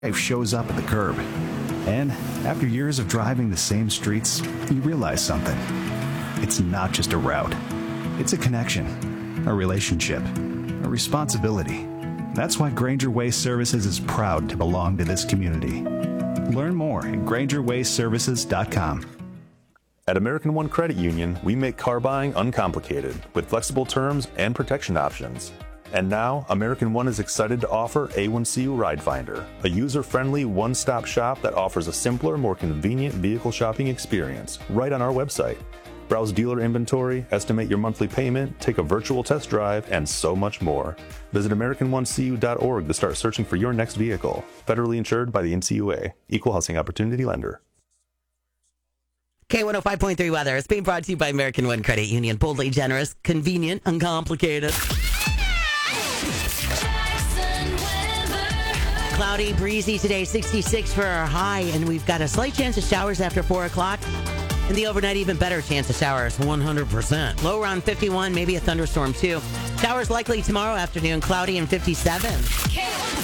life shows up at the curb. And after years of driving the same streets, you realize something. It's not just a route. It's a connection, a relationship, a responsibility. That's why Granger Waste Services is proud to belong to this community. Learn more at GrangerWasteServices.com. At American One Credit Union, we make car buying uncomplicated with flexible terms and protection options. And now, American One is excited to offer A1CU Ride Finder, a user-friendly one-stop shop that offers a simpler, more convenient vehicle shopping experience right on our website. Browse dealer inventory, estimate your monthly payment, take a virtual test drive, and so much more. Visit AmericanOneCU.org to start searching for your next vehicle. Federally insured by the NCUA. Equal Housing Opportunity Lender. K105.3 weather is being brought to you by American One Credit Union. Boldly generous, convenient, uncomplicated. Cloudy, breezy today, 66 for our high, and we've got a slight chance of showers after 4 o'clock. And the overnight, even better chance of showers, 100%. Low around 51, maybe a thunderstorm too. Showers likely tomorrow afternoon, cloudy and 57.